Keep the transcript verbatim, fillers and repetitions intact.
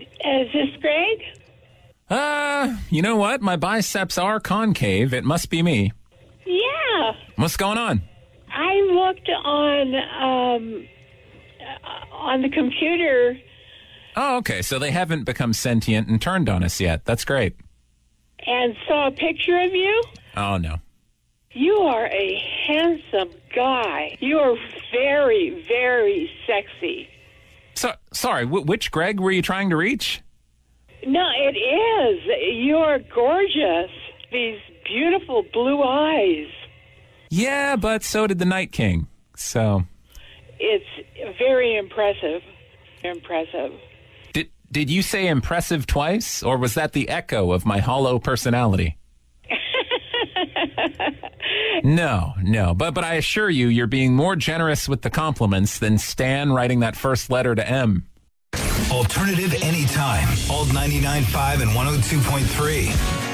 Is this Greg? Uh, you know what? My biceps are concave. It must be me. Yeah. What's going on? I looked on um, uh, on the computer. Oh, okay. So they haven't become sentient and turned on us yet. That's great. And saw a picture of you. Oh, no. You are a handsome guy. You are very, very sexy. So, sorry, wh- which Greg were you trying to reach? No, it is. You're gorgeous. These beautiful blue eyes. Yeah, but so did the Night King. So, It's very impressive. Impressive. did did you say impressive twice, or was that the echo of my hollow personality? No, no, but but I assure you, you're being more generous with the compliments than Stan writing that first letter to M. Alternative anytime. Alt ninety-nine point five and one oh two point three.